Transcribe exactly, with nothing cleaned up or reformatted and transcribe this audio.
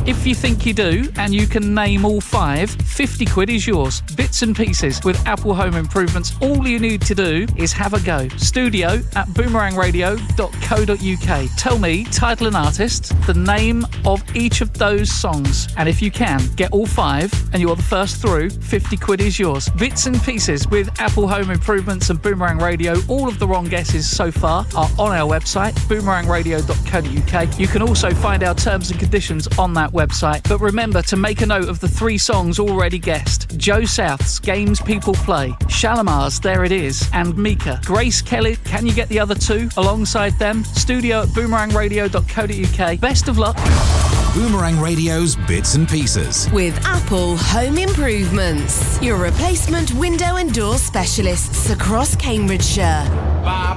If you think you do, and you can name all five, fifty quid is yours. Bits and pieces with Apple Home Improvements. All you need to do is have a go. Studio at boomerang radio dot co dot uk. Tell me, title and artist, the name of each of those songs. And if you can, get all five, and you're the first through, fifty quid is yours. Bits and pieces with Apple Home Improvements and Boomerang Radio. All of the wrong guesses so far are on our website, boomerang radio dot co dot uk. You can also find our terms and conditions on that website. But remember to make a note of the three songs already guessed. Joe South's Games People Play, Shalimar's There It Is, and Mika. Grace Kelly, can you get the other two alongside them? Studio at boomerang radio dot co dot uk. Best of luck. Boomerang Radio's Bits and Pieces. With Apple Home Improvements, your replacement window and door specialists across Cambridgeshire.